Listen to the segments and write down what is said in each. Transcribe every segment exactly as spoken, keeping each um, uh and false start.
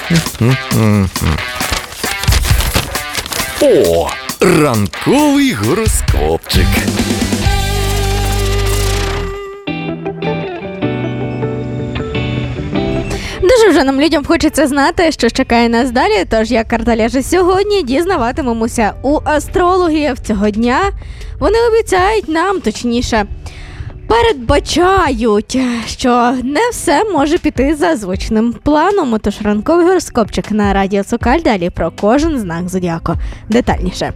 О, ранковий гороскопчик. Дуже вже нам людям хочеться знати, що чекає нас далі, тож як карта ляже сьогодні, дізнаватимемося у астрологів цього дня. Вони обіцяють нам, точніше, передбачають, що не все може піти за звичним планом. Тож ранковий гороскопчик на Радіо Цокаль, далі про кожен знак зодіаку. Детальніше.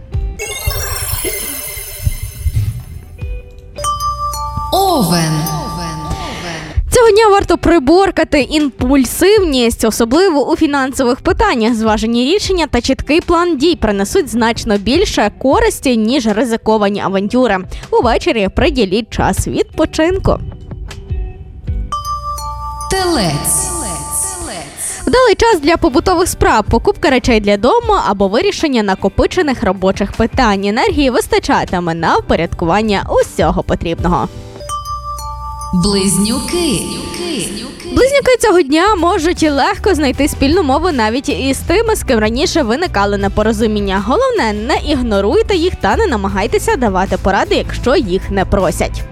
Овен. Цього дня варто приборкати імпульсивність, особливо у фінансових питаннях. Зважені рішення та чіткий план дій принесуть значно більше користі, ніж ризиковані авантюри. Увечері приділіть час відпочинку. Телець. Вдалий час для побутових справ, покупка речей для дому або вирішення накопичених робочих питань. Енергії вистачатиме на впорядкування усього потрібного. Близнюки. Близнюки цього дня можуть легко знайти спільну мову навіть із тими, з ким раніше виникали непорозуміння. Головне, не ігноруйте їх та не намагайтеся давати поради, якщо їх не просять.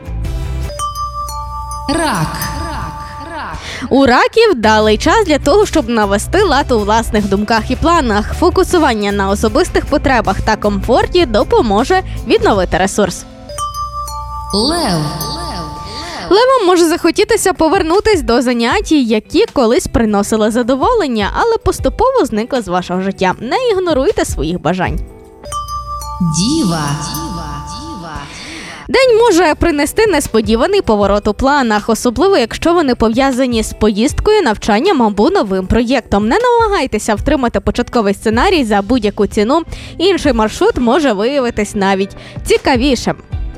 Рак. У раків вдалий час для того, щоб навести лад у власних думках і планах. Фокусування на особистих потребах та комфорті допоможе відновити ресурс. Лев. Левам може захотітися повернутись до занять, які колись приносили задоволення, але поступово зникли з вашого життя. Не ігноруйте своїх бажань. Діва. День може принести несподіваний поворот у планах, особливо якщо вони пов'язані з поїздкою, навчанням або новим проєктом. Не намагайтеся втримати початковий сценарій за будь-яку ціну. Інший маршрут може виявитись навіть цікавішим.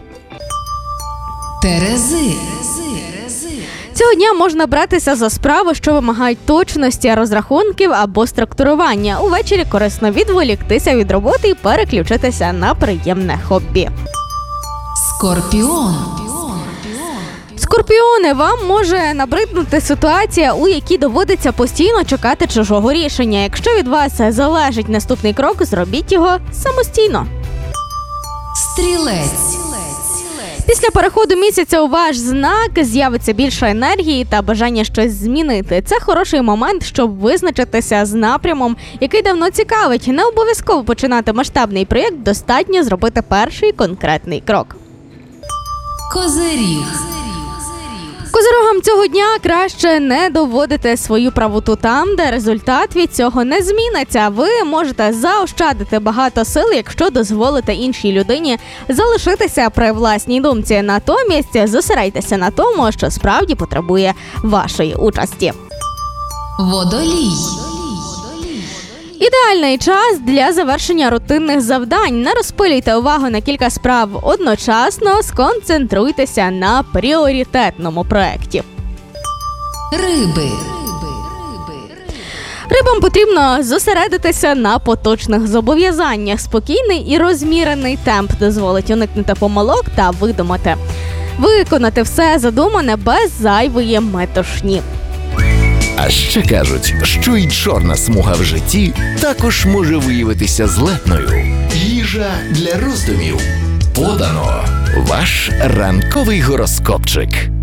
Терези. Цього дня можна братися за справи, що вимагають точності, розрахунків або структурування. Увечері корисно відволіктися від роботи і переключитися на приємне хобі. Скорпіон. Скорпіони, вам може набриднути ситуація, у якій доводиться постійно чекати чужого рішення. Якщо від вас залежить наступний крок, зробіть його самостійно. Стрілець. Після переходу місяця у ваш знак з'явиться більше енергії та бажання щось змінити. Це хороший момент, щоб визначитися з напрямом, який давно цікавить. Не обов'язково починати масштабний проєкт, достатньо зробити перший конкретний крок. Козиріг. Козирогам цього дня краще не доводити свою правоту там, де результат від цього не зміниться. Ви можете заощадити багато сил, якщо дозволите іншій людині залишитися при власній думці. Натомість зосередьтеся на тому, що справді потребує вашої участі. Водолій. Ідеальний час для завершення рутинних завдань. Не розпилюйте увагу на кілька справ одночасно, сконцентруйтеся на пріоритетному проєкті. Риби. Рибам потрібно зосередитися на поточних зобов'язаннях. Спокійний і розмірений темп дозволить уникнути помилок та видумати. Виконати все задумане без зайвої метушні. А ще кажуть, що й чорна смуга в житті також може виявитися злетною. Їжа для роздумів. Подано. Ваш ранковий гороскопчик.